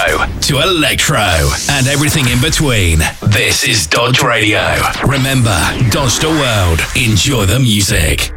techno to electro and everything in between. This is Dodge Radio. Remember, Dodge the world. Enjoy the music.